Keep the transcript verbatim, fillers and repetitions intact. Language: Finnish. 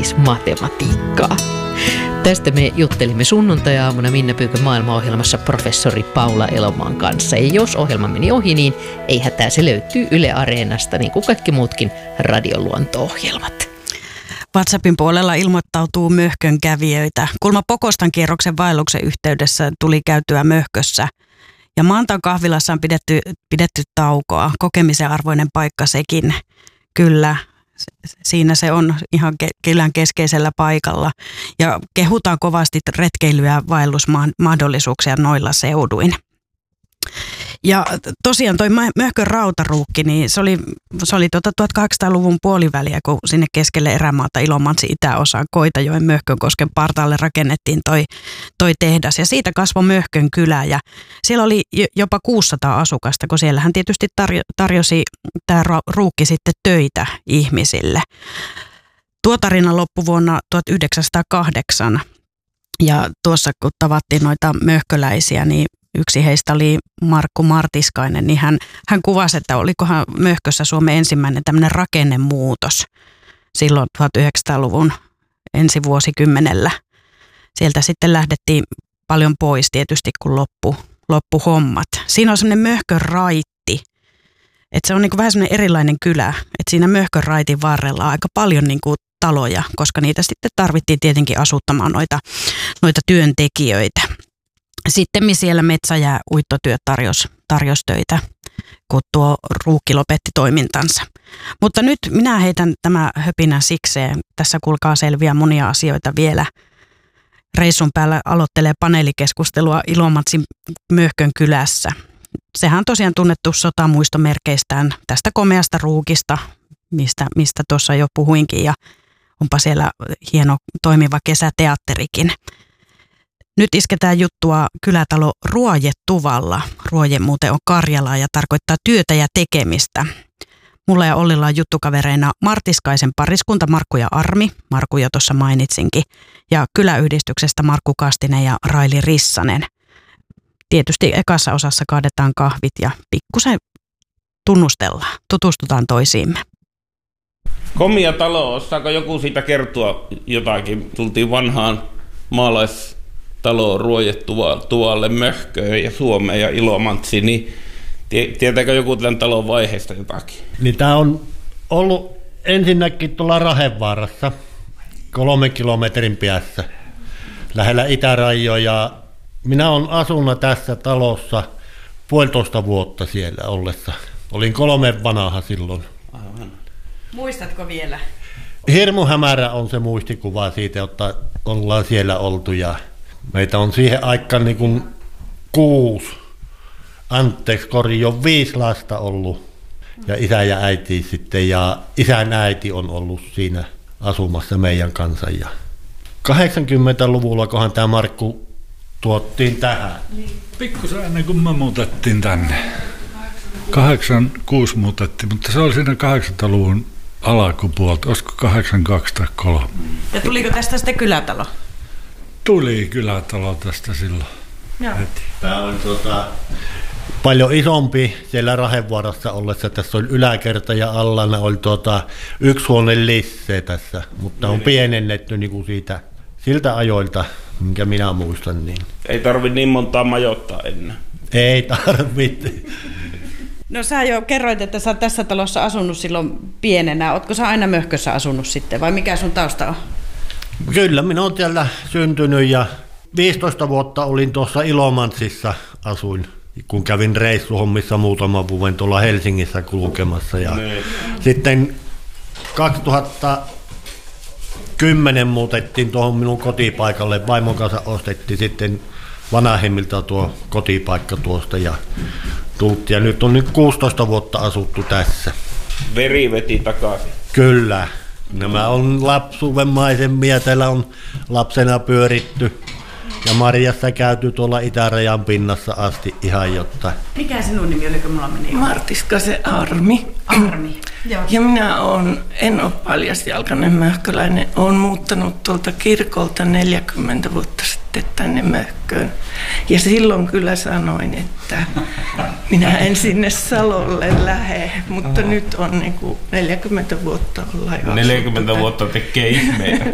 siis matematiikkaa. Tästä me juttelimme sunnuntai-aamuna Minna Pyykön maailmaohjelmassa professori Paula Elomaan kanssa. Ja jos ohjelma meni ohi, niin ei hätää, se löytyy Yle Areenasta, niin kuin kaikki muutkin radioluonto-ohjelmat. WhatsAppin puolella ilmoittautuu möhkön kävijöitä. Kulma Pokostan kierroksen vaelluksen yhteydessä tuli käytyä möhkössä. Ja Mantan kahvilassa on pidetty, pidetty taukoa. Kokemisen arvoinen paikka sekin. Kyllä, siinä se on ihan kylän keskeisellä paikalla. Ja kehutaan kovasti retkeilyä ja vaellusmahdollisuuksia noilla seuduin. Ja tosiaan toi möhkön rautaruukki, niin se oli, se oli tuota tuhatkahdeksansataaluvun puoliväliä, kun sinne keskelle erämaata Ilomantsin itäosaan Koitajoen Möhkönkosken partaalle rakennettiin toi, toi tehdas. Ja siitä kasvoi Möhkön kylä ja siellä oli jopa kuusisataa asukasta, kun siellähän tietysti tarjo, tarjosi tämä ruukki sitten töitä ihmisille. Tuo tarina loppui vuonna tuhatyhdeksänsataakahdeksan ja tuossa kun tavattiin noita möhköläisiä, niin yksi heistä oli Markku Martiskainen, niin hän, hän kuvasi, että olikohan Möhkössä Suomen ensimmäinen tämmöinen rakennemuutos silloin tuhatyhdeksänsataaluvun ensi vuosikymmenellä. Sieltä sitten lähdettiin paljon pois tietysti, kun loppu, loppu hommat. Siinä on semmoinen Möhkön raitti, että se on niin kuin vähän semmoinen erilainen kylä, että siinä Möhkön raitin varrella on aika paljon niin kuin taloja, koska niitä sitten tarvittiin tietenkin asuttamaan noita, noita työntekijöitä. Sitten siellä metsä- ja uittotyöt tarjosi tarjos töitä, kun tuo ruukki lopetti toimintansa. Mutta nyt minä heitän tämä höpinä sikseen. Tässä kuulkaa selviää monia asioita vielä. Reissun päällä aloittelee paneelikeskustelua Ilomantsin Möhkön kylässä. Sehän on tosiaan tunnettu sotamuistomerkeistään tästä komeasta ruukista, mistä, mistä tuossa jo puhuinkin. Ja onpa siellä hieno toimiva kesäteatterikin. Nyt isketään juttua kylätalo Ruojetuvalla. Ruoje muuten on Karjalaa ja tarkoittaa työtä ja tekemistä. Mulla ja Ollilla on juttukavereina Martiskaisen pariskunta Markku ja Armi, Markku jo tuossa mainitsinkin, ja kyläyhdistyksestä Markku Kastinen ja Raili Rissanen. Tietysti ekassa osassa kaadetaan kahvit ja pikkusen tunnustellaan, tutustutaan toisiimme. Komia talo, osaako joku siitä kertoa jotakin? Tultiin vanhaan maalais talo Ruojetuvalle Möhköön ja Suomeen ja Ilomantsiin, niin tietääkö joku tämän talon vaiheesta jotakin? Niin tämä on ollut ensinnäkin tuolla Rahevaarassa, kolmen kilometrin päässä, lähellä itärajoa, ja minä olen asunut tässä talossa puolitoista vuotta siellä ollessa. Olin kolme vanha silloin. Aivan. Muistatko vielä? Hirmu hämärä on se muistikuva siitä, että ollaan siellä oltu, ja meitä on siihen aikaan niin kuin kuusi, anteeksi korjo, viisi lasta ollut ja isä ja äiti sitten, ja isän äiti on ollut siinä asumassa meidän kanssa. Ja kahdeksankymmentäluvulla kohan tämä Markku tuottiin tähän. Pikkusen ennen kuin me muutettiin tänne. kahdeksankymmentäkuusi muutettiin, mutta se oli siinä kahdeksankymmentäluvun alkupuolta, olisiko kahdeksankymmentäkaksi tai kolme. Ja tuliko tästä sitten kylätalo? Tuli kylätalo tästä silloin. Joo. Tämä on tuota, paljon isompi siellä Rahevaarassa ollessa. Tässä oli yläkerta ja alla oli tuota, yksi huone lisse tässä, mutta on pienennetty niin kuin siitä, siltä ajoilta, minkä minä muistan. Niin. Ei tarvitse niin montaa majoittaa enää. Ei tarvitse. No sä jo kerroit, että sä oot tässä talossa asunut silloin pienenä. Ootko sä aina Möhkössä asunut sitten vai mikä sun tausta on? Kyllä, minä olen siellä syntynyt ja viisitoista vuotta olin tuossa Ilomantsissa asuin, kun kävin reissuhommissa muutaman vuoden tuolla Helsingissä kulkemassa. Ja sitten kaksituhattakymmenen muutettiin tuohon minun kotipaikalle, vaimon kanssa ostettiin sitten vanhemmilta tuo kotipaikka tuosta ja tultiin. Ja nyt on nyt kuusitoista vuotta asuttu tässä. Veri veti takaisin. Kyllä. Nämä on lapsuuden maisemia, täällä on lapsena pyöritty ja marjassa käyty tuolla itärajan pinnassa asti ihan jotta. Mikä sinun nimi oli, kun mulla meni? Martiskaisen Armi. Armi, joo. Ja minä olen, en ole paljasjalkainen möhköläinen, olen muuttanut tuolta kirkolta neljäkymmentä vuotta sitten tänne Möhköön. Ja silloin kyllä sanoin, että minä en sinne Salolle lähde, mutta Aha. Nyt on niin kuin neljäkymmentä vuotta ollaan jo neljäkymmentä vuotta tekee ihmeitä.